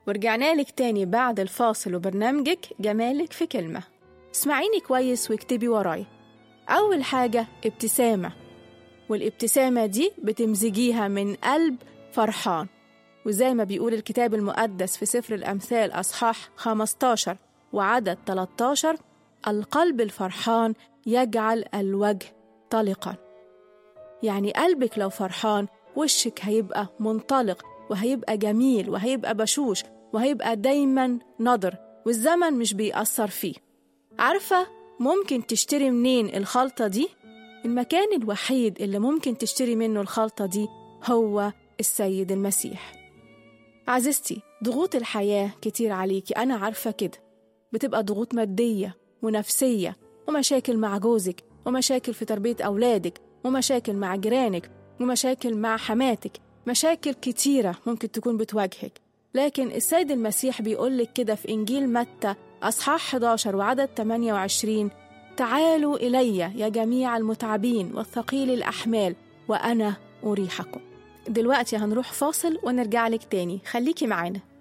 ورجعنا لك تاني بعد الفاصل وبرنامجك جمالك في كلمة. اسمعيني كويس واكتبي وراي. أول حاجة ابتسامة، والابتسامة دي بتمزجيها من قلب فرحان، وزي ما بيقول الكتاب المقدس في سفر الأمثال أصحاح 15 وعدد 13: القلب الفرحان يجعل الوجه طلقا. يعني قلبك لو فرحان وشك هيبقى منطلق وهيبقى جميل وهيبقى بشوش وهيبقى دايما نضر، والزمن مش بيأثر فيه. عارفة ممكن تشتري منين الخلطة دي؟ المكان الوحيد اللي ممكن تشتري منه الخلطة دي هو السيد المسيح. عزيزتي، ضغوط الحياة كتير عليكي، أنا عارفة كده، بتبقى ضغوط مادية ونفسية ومشاكل مع جوزك ومشاكل في تربية أولادك ومشاكل مع جيرانك ومشاكل مع حماتك، مشاكل كتيرة ممكن تكون بتواجهك. لكن السيد المسيح بيقولك كده في إنجيل متى أصحاح 11 وعدد 28: تعالوا إلي يا جميع المتعبين والثقيل الأحمال وأنا أريحكم. دلوقتي هنروح فاصل ونرجع لك تاني، خليكي معانا.